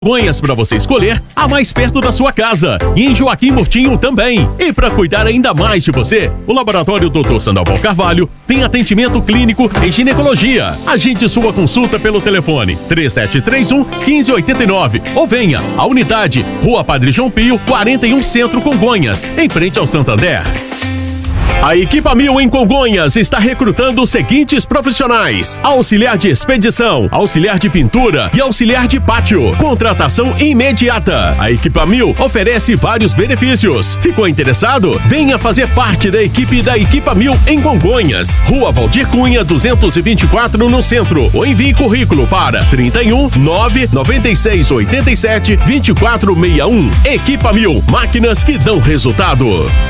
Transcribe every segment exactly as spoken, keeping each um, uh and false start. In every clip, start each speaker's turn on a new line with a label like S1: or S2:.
S1: Congonhas para você escolher a mais perto da sua casa e em Joaquim Murtinho também. E para cuidar ainda mais de você, o Laboratório doutor Sandoval Carvalho tem atendimento clínico em ginecologia. Agende sua consulta pelo telefone três sete três um, um cinco oito nove ou venha à unidade Rua Padre João Pio, quarenta e um Centro, Congonhas, em frente ao Santander. A Equipa Mil em Congonhas está recrutando os seguintes profissionais: auxiliar de expedição, auxiliar de pintura e auxiliar de pátio. Contratação imediata. A Equipa Mil oferece vários benefícios. Ficou interessado? Venha fazer parte da equipe da Equipa Mil em Congonhas. Rua Valdir Cunha, duzentos e vinte e quatro, no centro. Ou envie currículo para trinta e um, nove, noventa e seis, oitenta e sete, vinte e quatro sessenta e um. Equipa Mil, máquinas que dão resultado.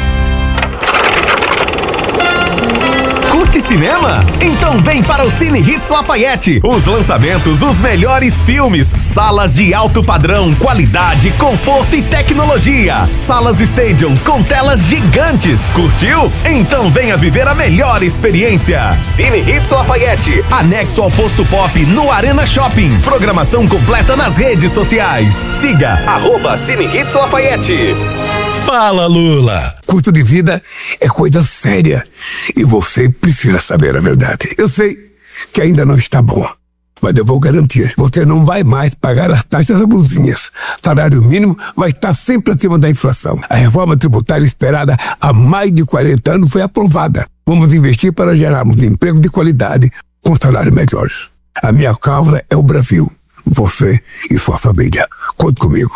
S2: Curte cinema? Então vem para o Cine Hits Lafayette. Os lançamentos, os melhores filmes, salas de alto padrão, qualidade, conforto e tecnologia. Salas Stadium com telas gigantes. Curtiu? Então venha viver a melhor experiência. Cine Hits Lafayette, anexo ao Posto Pop no Arena Shopping. Programação completa nas redes sociais. Siga arroba Cine Hits Lafayette.
S3: Fala, Lula!
S4: Custo de vida é coisa séria e você precisa saber a verdade. Eu sei que ainda não está bom, mas eu vou garantir, você não vai mais pagar as taxas abusivas. Salário mínimo vai estar sempre acima da inflação. A reforma tributária esperada há mais de quarenta anos foi aprovada. Vamos investir para gerarmos emprego de qualidade com salários melhores. A minha causa é o Brasil, você e sua família. Conte comigo.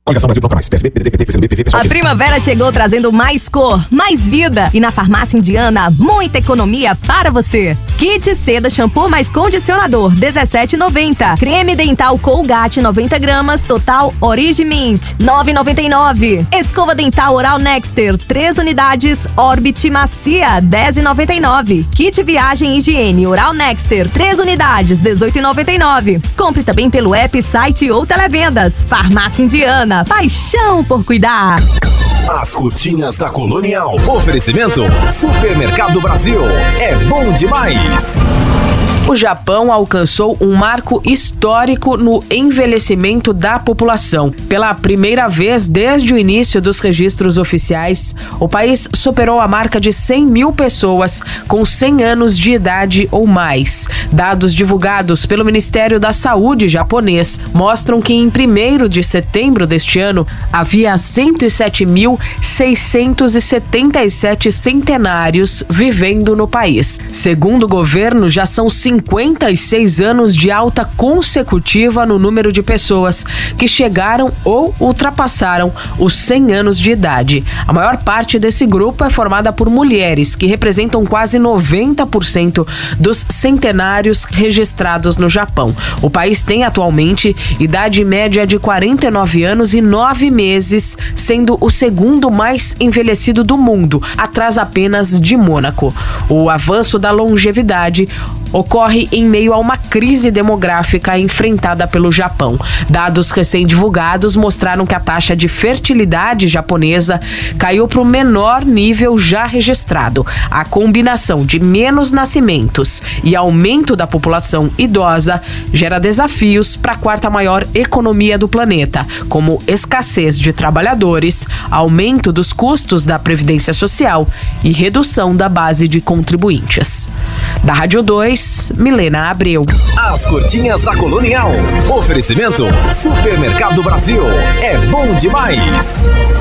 S5: A primavera chegou trazendo mais cor, mais vida e na Farmácia Indiana, muita economia para você. Kit Seda Shampoo mais Condicionador, dezessete reais e noventa centavos. Creme Dental Colgate noventa gramas, total Origin Mint, nove reais e noventa e nove centavos. Escova Dental Oral Nexter, três unidades, Orbit Macia, dez reais e noventa e nove centavos. Kit Viagem e Higiene Oral Nexter, três unidades, dezoito reais e noventa e nove centavos. Compre também pelo app, site ou televendas. Farmácia Indiana, paixão por cuidar.
S2: As curtinhas da Colonial. Oferecimento Supermercado Brasil. É bom demais.
S6: O Japão alcançou um marco histórico no envelhecimento da população. Pela primeira vez desde o início dos registros oficiais, o país superou a marca de cem mil pessoas com cem anos de idade ou mais. Dados divulgados pelo Ministério da Saúde japonês mostram que em primeiro de setembro deste ano havia cento e sete mil seiscentos e setenta e sete centenários vivendo no país. Segundo o governo, já são cinquenta e seis anos de alta consecutiva no número de pessoas que chegaram ou ultrapassaram os cem anos de idade. A maior parte desse grupo é formada por mulheres, que representam quase noventa por cento dos centenários registrados no Japão. O país tem atualmente idade média de quarenta e nove anos e nove meses, sendo o segundo mais envelhecido do mundo, atrás apenas de Mônaco. O avanço da longevidade ocorre em meio a uma crise demográfica enfrentada pelo Japão. Dados recém-divulgados mostraram que a taxa de fertilidade japonesa caiu para o menor nível já registrado. A combinação de menos nascimentos e aumento da população idosa gera desafios para a quarta maior economia do planeta, como escassez de trabalhadores, aumento dos custos da Previdência Social e redução da base de contribuintes. Da Rádio dois, Milena Abreu.
S2: As curtinhas da Colonial. Oferecimento Supermercado Brasil. É bom demais.